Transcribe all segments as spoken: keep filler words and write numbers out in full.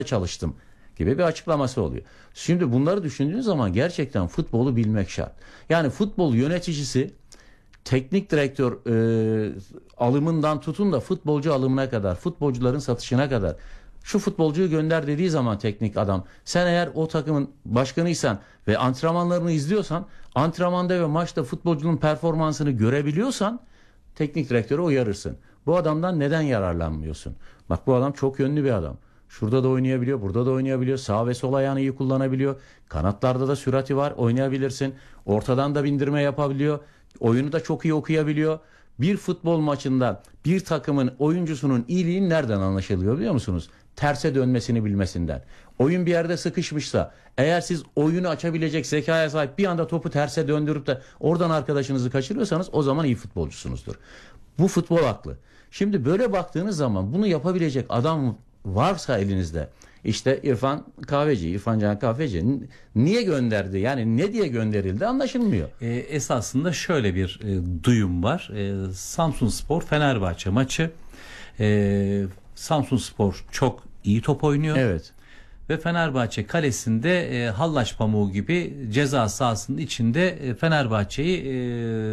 çalıştım gibi bir açıklaması oluyor. Şimdi bunları düşündüğün zaman gerçekten futbolu bilmek şart. Yani futbol yöneticisi teknik direktör e, alımından tutun da futbolcu alımına kadar, futbolcuların satışına kadar, şu futbolcuyu gönder dediği zaman teknik adam, sen eğer o takımın başkanıysan ve antrenmanlarını izliyorsan, antrenmanda ve maçta futbolcunun performansını görebiliyorsan teknik direktörü uyarırsın. Bu adamdan neden yararlanmıyorsun? Bak, bu adam çok yönlü bir adam. Şurada da oynayabiliyor, burada da oynayabiliyor. Sağ ve sol ayağını iyi kullanabiliyor. Kanatlarda da sürati var, oynayabilirsin. Ortadan da bindirme yapabiliyor. Oyunu da çok iyi okuyabiliyor. Bir futbol maçında bir takımın oyuncusunun iyiliği nereden anlaşılıyor biliyor musunuz? Terse dönmesini bilmesinden. Oyun bir yerde sıkışmışsa, eğer siz oyunu açabilecek zekaya sahip bir anda topu terse döndürüp de oradan arkadaşınızı kaçırıyorsanız o zaman iyi futbolcusunuzdur. Bu futbol aklı. Şimdi böyle baktığınız zaman bunu yapabilecek adam varsa elinizde, işte İrfan Kahveci, İrfan Can Kahveci niye gönderdi? Yani ne diye gönderildi anlaşılmıyor. E, esasında şöyle bir e, duyum var. E, Samsunspor Fenerbahçe maçı. E, Samsunspor çok iyi top oynuyor. Evet. Ve Fenerbahçe kalesinde e, hallaç pamuğu gibi ceza sahasının içinde e, Fenerbahçe'yi e,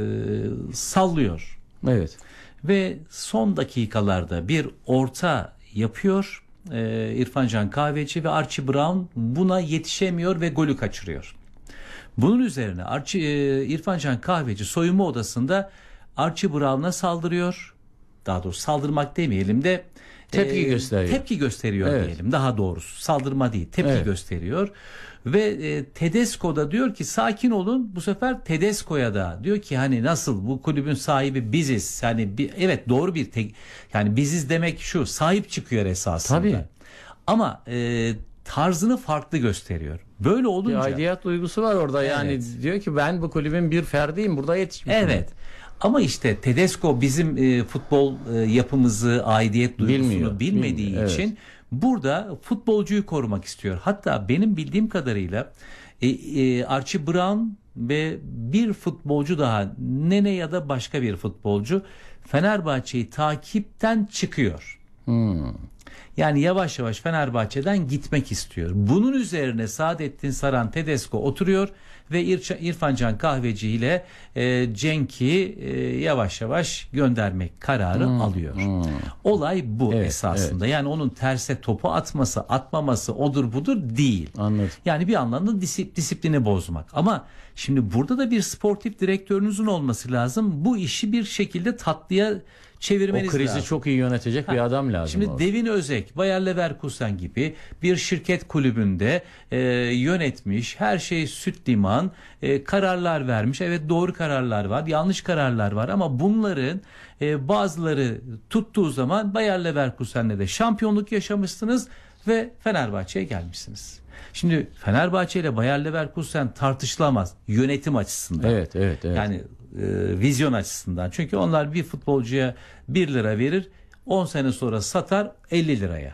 sallıyor. Evet. Ve son dakikalarda bir orta yapıyor e, İrfan Can Kahveci ve Archie Brown buna yetişemiyor ve golü kaçırıyor. Bunun üzerine Archie, e, İrfan Can Kahveci soyunma odasında Archie Brown'a saldırıyor. Daha doğrusu saldırmak demeyelim de tepki e, gösteriyor. Tepki gösteriyor evet. diyelim. Daha doğrusu saldırma değil, tepki evet. gösteriyor. Ve e, Tedesco da diyor ki sakin olun. Bu sefer Tedesco'ya da diyor ki hani nasıl, bu kulübün sahibi biziz. Yani bir, evet doğru bir tek, yani biziz demek şu, sahip çıkıyor esasında. Tabii. Ama e, tarzını farklı gösteriyor. Böyle olunca. Bir aidiyet duygusu var orada. Evet. Yani diyor ki ben bu kulübün bir ferdiyim, burada yetişmişim. Evet. Ama işte Tedesco bizim e, futbol e, yapımızı, aidiyet duygusunu Bilmiyor, bilmediği bilmiyor, için evet. burada futbolcuyu korumak istiyor. Hatta benim bildiğim kadarıyla e, e, Archie Brown ve bir futbolcu daha, Nene ya da başka bir futbolcu Fenerbahçe'yi takipten çıkıyor. Hmm. Yani yavaş yavaş Fenerbahçe'den gitmek istiyor. Bunun üzerine Saadettin Saran, Tedesco oturuyor ve İrfan Can Kahveci ile e, Cenk'i e, yavaş yavaş göndermek kararı hmm, alıyor. Hmm. Olay bu evet, esasında. Evet. Yani onun terse topu atması, atmaması, odur budur değil. Anladım. Yani bir anlamda disip, disiplini bozmak. Ama şimdi burada da bir sportif direktörünüzün olması lazım. Bu işi bir şekilde tatlıya çevirmeniz lazım. O krizi lazım. çok iyi yönetecek ha. bir adam lazım. Şimdi orada. Devin Özek, Bayer Leverkusen gibi bir şirket kulübünde e, yönetmiş, her şey süt liman, e, kararlar vermiş. Evet, doğru kararlar var, yanlış kararlar var ama bunların e, bazıları tuttuğu zaman Bayer Leverkusen'le de şampiyonluk yaşamışsınız ve Fenerbahçe'ye gelmişsiniz. Şimdi Fenerbahçe ile Bayer Leverkusen tartışılamaz yönetim açısından. Evet, evet, evet. Yani e, vizyon açısından. Çünkü onlar bir futbolcuya bir lira verir, on sene sonra satar elli liraya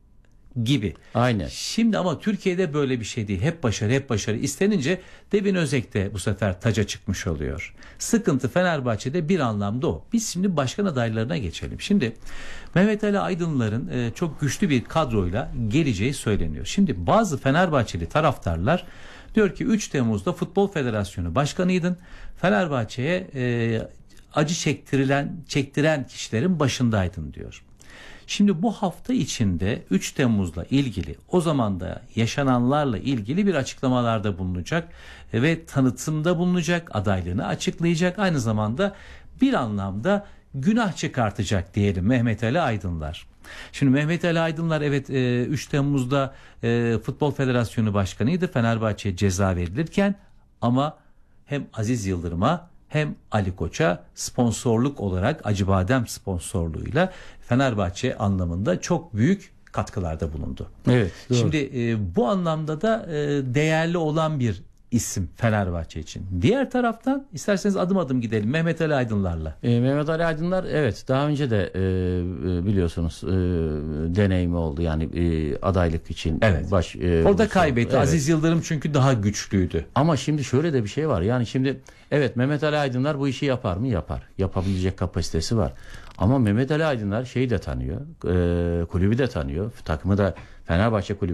gibi. Aynen. Şimdi ama Türkiye'de böyle bir şey değil. Hep başarı, hep başarı istenince Devin Özek de bu sefer taca çıkmış oluyor. Sıkıntı Fenerbahçe'de bir anlamda o. Biz şimdi başkan adaylarına geçelim. Şimdi Mehmet Ali Aydınlar'ın e, çok güçlü bir kadroyla geleceği söyleniyor. Şimdi bazı Fenerbahçeli taraftarlar diyor ki üç Temmuz'da Futbol Federasyonu Başkanıydın. Fenerbahçe'ye e, acı çektirilen, çektiren kişilerin başındaydın diyor. Şimdi bu hafta içinde üç Temmuz'la ilgili, o zaman da yaşananlarla ilgili bir açıklamalarda bulunacak ve tanıtımda bulunacak, adaylığını açıklayacak, aynı zamanda bir anlamda günah çıkartacak diyelim Mehmet Ali Aydınlar. Şimdi Mehmet Ali Aydınlar evet üç Temmuz'da Futbol Federasyonu Başkanıydı. Fenerbahçe'ye ceza verilirken ama hem Aziz Yıldırım'a hem Ali Koç'a sponsorluk olarak Acıbadem sponsorluğuyla Fenerbahçe anlamında çok büyük katkılarda bulundu. Evet. Doğru. Şimdi e, bu anlamda da e, değerli olan bir isim Fenerbahçe için. Diğer taraftan isterseniz adım adım gidelim Mehmet Ali Aydınlar'la. E, Mehmet Ali Aydınlar evet daha önce de e, biliyorsunuz e, deneyimi oldu yani e, adaylık için. Evet. Baş, e, Orada kaybetti. Evet. Aziz Yıldırım çünkü daha güçlüydü. Ama şimdi şöyle de bir şey var. Yani şimdi evet Mehmet Ali Aydınlar bu işi yapar mı? Yapar. Yapabilecek kapasitesi var. Ama Mehmet Ali Aydınlar şeyi de tanıyor. E, kulübü de tanıyor. Takımı da Fenerbahçe kulübü